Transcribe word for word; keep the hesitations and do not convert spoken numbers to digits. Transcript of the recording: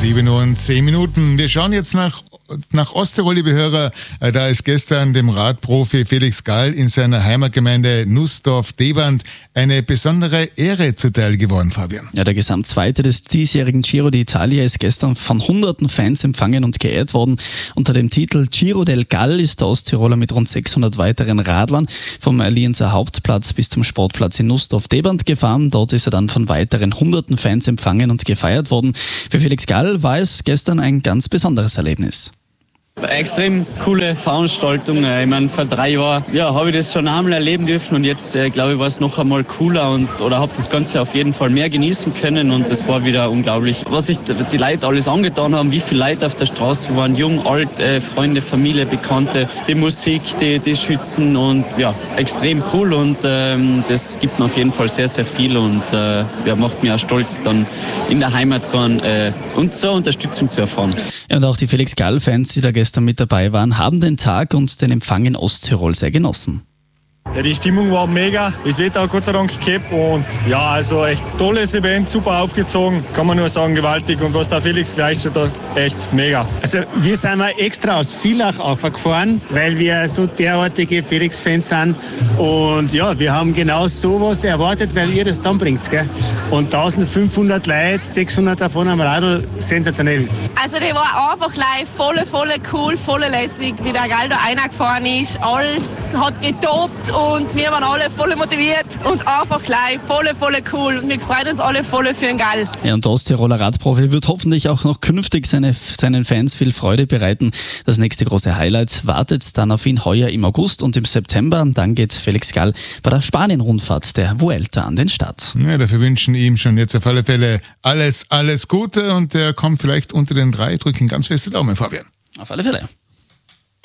sieben Uhr und zehn Minuten. Wir schauen jetzt nach, nach Osttirol, liebe Hörer. Da ist gestern dem Radprofi Felix Gall in seiner Heimatgemeinde Nussdorf-Deband eine besondere Ehre zuteil geworden, Fabian. Ja, der Gesamtzweite des diesjährigen Giro d'Italia ist gestern von hunderten Fans empfangen und geehrt worden. Unter dem Titel Giro del Gall ist der Osttiroler mit rund sechshundert weiteren Radlern vom Lienzer Hauptplatz bis zum Sportplatz in Nussdorf-Deband gefahren. Dort ist er dann von weiteren hunderten Fans empfangen und gefeiert worden. Für Felix Gall war es gestern ein ganz besonderes Erlebnis. Extrem coole Veranstaltung. Ich meine, vor drei Jahren ja, habe ich das schon einmal erleben dürfen und jetzt äh, glaube ich, war es noch einmal cooler und oder habe das Ganze auf jeden Fall mehr genießen können und das war wieder unglaublich. Was sich die Leute alles angetan haben, wie viele Leute auf der Straße waren, jung, alt, äh, Freunde, Familie, Bekannte, die Musik, die, die Schützen und ja, extrem cool und ähm, das gibt mir auf jeden Fall sehr, sehr viel und äh, ja, macht mich auch stolz, dann in der Heimat zu sein äh, und so Unterstützung zu erfahren. Ja, und auch die Felix Gall-Fans, die da gestern mit dabei waren, haben den Tag und den Empfang in Osttirol sehr genossen. Ja, die Stimmung war mega, das Wetter hat Gott sei Dank gehabt und ja, also echt tolles Event, super aufgezogen, kann man nur sagen, gewaltig und was der Felix geleistet hat, echt mega. Also wir sind mal extra aus Villach aufgefahren, weil wir so derartige Felix-Fans sind und ja, wir haben genau sowas erwartet, weil ihr das zusammenbringt, gell? Und eintausendfünfhundert Leute, sechshundert davon am Radl, sensationell. Also die war einfach gleich voll, voll cool, voll lässig, wie der Gall da reingefahren ist, alles hat getobt und wir waren alle voll motiviert und einfach gleich voll, voll cool. Und wir freuen uns alle voll für den Gall. Ja, und der Osttiroler Radprofi wird hoffentlich auch noch künftig seine, seinen Fans viel Freude bereiten. Das nächste große Highlight wartet dann auf ihn heuer im August und im September. Dann geht Felix Gall bei der Spanien-Rundfahrt der Vuelta an den Start. Ja, dafür wünschen ihm schon jetzt auf alle Fälle alles, alles Gute und er kommt vielleicht unter den drei. Drücken ganz feste Daumen, Fabian. Auf alle Fälle.